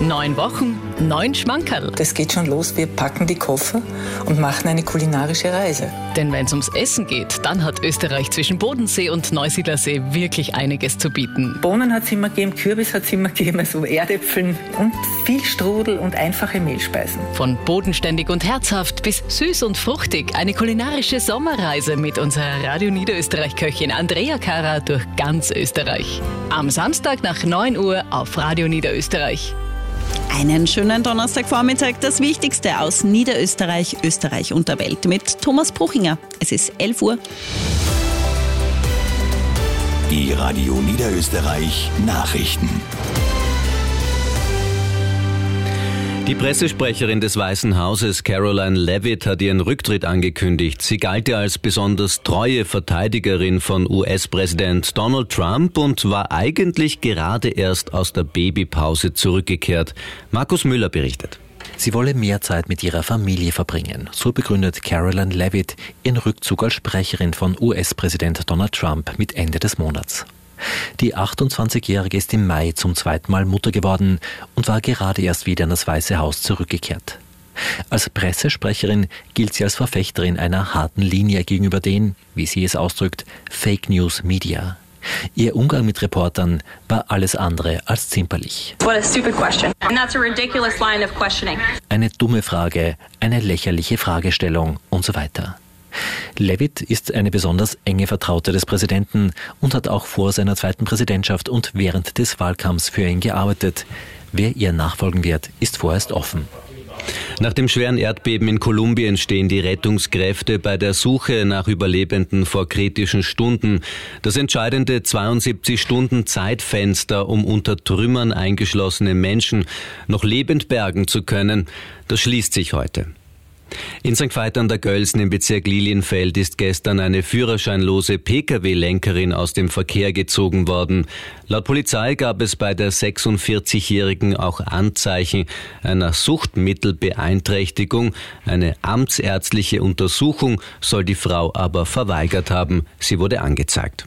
9 Wochen, 9 Schmankerl. Das geht schon los, wir packen die Koffer und machen eine kulinarische Reise. Denn wenn es ums Essen geht, dann hat Österreich zwischen Bodensee und Neusiedlersee wirklich einiges zu bieten. Bohnen hat es immer gegeben, Kürbis hat es immer gegeben, also Erdäpfeln und viel Strudel und einfache Mehlspeisen. Von bodenständig und herzhaft bis süß und fruchtig. Eine kulinarische Sommerreise mit unserer Radio Niederösterreich-Köchin Andrea Kara durch ganz Österreich. Am Samstag nach 9 Uhr auf Radio Niederösterreich. Einen schönen Donnerstagvormittag, das Wichtigste aus Niederösterreich, Österreich und der Welt mit Thomas Bruchinger. Es ist 11 Uhr. Die Radio Niederösterreich Nachrichten. Die Pressesprecherin des Weißen Hauses, Caroline Leavitt, hat ihren Rücktritt angekündigt. Sie galt ja als besonders treue Verteidigerin von US-Präsident Donald Trump und war eigentlich gerade erst aus der Babypause zurückgekehrt. Markus Müller berichtet. Sie wolle mehr Zeit mit ihrer Familie verbringen. So begründet Caroline Leavitt ihren Rückzug als Sprecherin von US-Präsident Donald Trump mit Ende des Monats. Die 28-Jährige ist im Mai zum zweiten Mal Mutter geworden und war gerade erst wieder in das Weiße Haus zurückgekehrt. Als Pressesprecherin gilt sie als Verfechterin einer harten Linie gegenüber den, wie sie es ausdrückt, Fake News Media. Ihr Umgang mit Reportern war alles andere als zimperlich. What a stupid question. And that's a ridiculous line of questioning. Eine dumme Frage, eine lächerliche Fragestellung und so weiter. Leavitt ist eine besonders enge Vertraute des Präsidenten und hat auch vor seiner zweiten Präsidentschaft und während des Wahlkampfs für ihn gearbeitet. Wer ihr nachfolgen wird, ist vorerst offen. Nach dem schweren Erdbeben in Kolumbien stehen die Rettungskräfte bei der Suche nach Überlebenden vor kritischen Stunden. Das entscheidende 72-Stunden-Zeitfenster, um unter Trümmern eingeschlossene Menschen noch lebend bergen zu können, das schließt sich heute. In St. Veit an der Gölsen im Bezirk Lilienfeld ist gestern eine führerscheinlose Pkw-Lenkerin aus dem Verkehr gezogen worden. Laut Polizei gab es bei der 46-Jährigen auch Anzeichen einer Suchtmittelbeeinträchtigung. Eine amtsärztliche Untersuchung soll die Frau aber verweigert haben. Sie wurde angezeigt.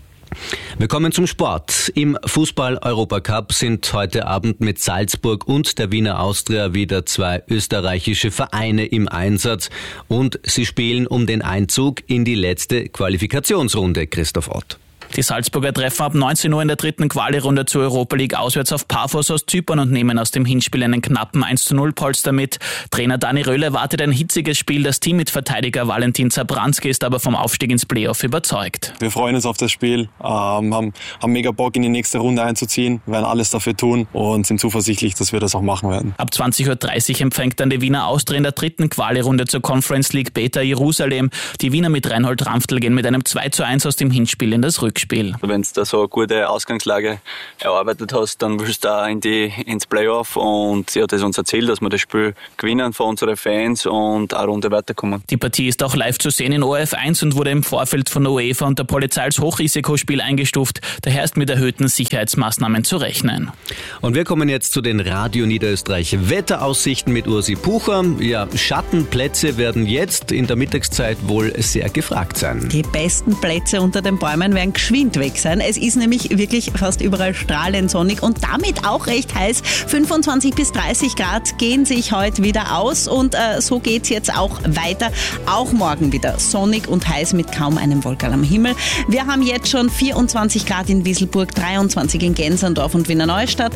Wir kommen zum Sport. Im Fußball-Europacup sind heute Abend mit Salzburg und der Wiener Austria wieder 2 österreichische Vereine im Einsatz und sie spielen um den Einzug in die letzte Qualifikationsrunde. Christoph Ott. Die Salzburger treffen ab 19 Uhr in der dritten Quali-Runde zur Europa League auswärts auf Paphos aus Zypern und nehmen aus dem Hinspiel einen knappen 1:0 Polster mit. Trainer Dani Röhl erwartet ein hitziges Spiel. Das Team mit Verteidiger Valentin Zabranski ist aber vom Aufstieg ins Playoff überzeugt. Wir freuen uns auf das Spiel, haben mega Bock in die nächste Runde einzuziehen, werden alles dafür tun und sind zuversichtlich, dass wir das auch machen werden. Ab 20.30 Uhr empfängt dann die Wiener Austria in der dritten Quali-Runde zur Conference League Beta Jerusalem. Die Wiener mit Reinhold Ramftl gehen mit einem 2:1 aus dem Hinspiel in das Rückspiel. Wenn du da so eine gute Ausgangslage erarbeitet hast, dann willst du da ins Playoff und ja, das ist unser Ziel, dass wir das Spiel gewinnen für unsere Fans und eine Runde weiterkommen. Die Partie ist auch live zu sehen in ORF1 und wurde im Vorfeld von der UEFA und der Polizei als Hochrisikospiel eingestuft. Daher ist mit erhöhten Sicherheitsmaßnahmen zu rechnen. Und wir kommen jetzt zu den Radio Niederösterreich Wetteraussichten mit Ursi Pucher. Ja, Schattenplätze werden jetzt in der Mittagszeit wohl sehr gefragt sein. Die besten Plätze unter den Bäumen werden geschwind weg sein. Es ist nämlich wirklich fast überall strahlend sonnig und damit auch recht heiß. 25 bis 30 Grad gehen sich heute wieder aus und so geht es jetzt auch weiter. Auch morgen wieder sonnig und heiß mit kaum einem Wolkerl am Himmel. Wir haben jetzt schon 24 Grad in Wieselburg, 23 in Genserndorf und Wiener Neustadt,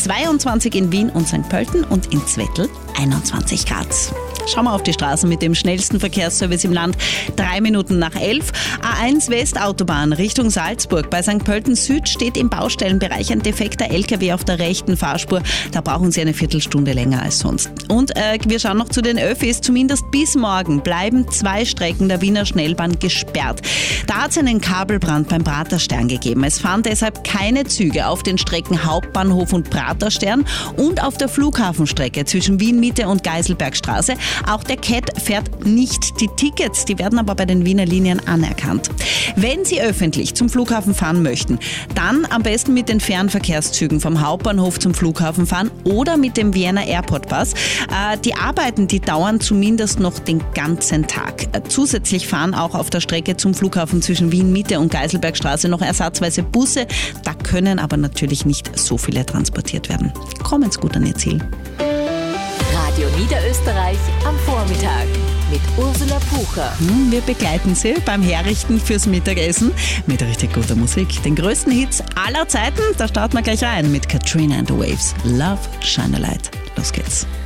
22 in Wien und St. Pölten und in Zwettl 21 Grad. Schauen wir auf die Straßen mit dem schnellsten Verkehrsservice im Land. 3 Minuten nach 11. A1 Westautobahn Richtung Salzburg. Bei St. Pölten Süd steht im Baustellenbereich ein defekter LKW auf der rechten Fahrspur. Da brauchen Sie eine Viertelstunde länger als sonst. Und wir schauen noch zu den Öffis. Zumindest bis morgen bleiben 2 Strecken der Wiener Schnellbahn gesperrt. Da hat es einen Kabelbrand beim Praterstern gegeben. Es fahren deshalb keine Züge auf den Strecken Hauptbahnhof und Praterstern und auf der Flughafenstrecke zwischen Wien Mitte und Geiselbergstraße. Auch der CAT fährt nicht. Die Tickets, die werden aber bei den Wiener Linien anerkannt. Wenn Sie öffentlich zum Flughafen fahren möchten, dann am besten mit den Fernverkehrszügen vom Hauptbahnhof zum Flughafen fahren oder mit dem Vienna Airport Bus. Die Arbeiten, die dauern zumindest noch den ganzen Tag. Zusätzlich fahren auch auf der Strecke zum Flughafen zwischen Wien Mitte und Geiselbergstraße noch ersatzweise Busse. Da können aber natürlich nicht so viele transportiert werden. Kommen Sie gut an Ihr Ziel. Radio Niederösterreich am Vormittag mit Ursula Pucher. Wir begleiten Sie beim Herrichten fürs Mittagessen mit richtig guter Musik. Den größten Hits aller Zeiten, da starten wir gleich rein mit Katrina and the Waves. Love, Shine a Light. Los geht's.